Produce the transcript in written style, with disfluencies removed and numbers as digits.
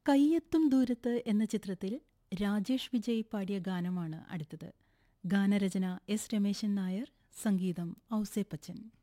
കയ്യെത്തും ദൂരത്ത് എന്ന ചിത്രത്തിൽ രാജേഷ് വിജയ് പാടിയ ഗാനമാണ് അടുത്തത്. ഗാനരചന എസ് രമേശൻ നായർ, സംഗീതം ഔസേപ്പച്ചൻ.